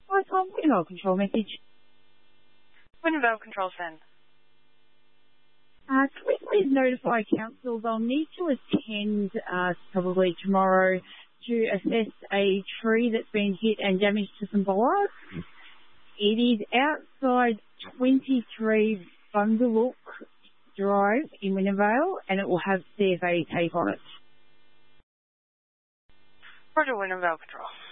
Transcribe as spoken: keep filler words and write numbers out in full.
Hi, Tom. Winnow control message. Winnow Control Send. Uh, can we please notify council they'll need to attend uh, probably tomorrow to assess a tree that's been hit and damaged to some bollards. It is outside twenty-three Bundalook Drive in Winnervale, and it will have C F A tape on it. Roger, Winnow Control.